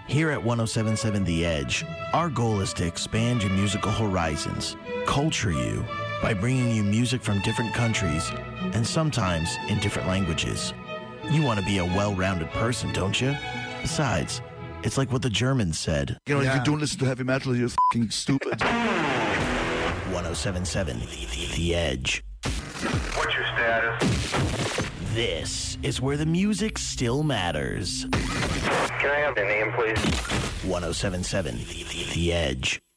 Here at 1077 The Edge, our goal is to expand your musical horizons, culture you by bringing you music from different countries and sometimes in different languages. You want to be a well-rounded person, don't you? Besides, it's like what the Germans said. You know, you don't listen to heavy metal, you're fucking stupid. 1077 The Edge. What's your status? This is where the music still matters. Can I have your name, please? 1077 The Edge.